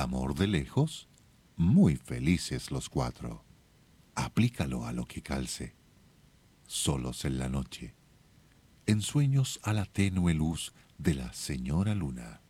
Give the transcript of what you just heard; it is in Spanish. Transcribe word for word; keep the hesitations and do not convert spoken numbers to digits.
amor de lejos, muy felices los cuatro. Aplícalo a lo que calce. Solos en la noche, en sueños a la tenue luz de la señora luna.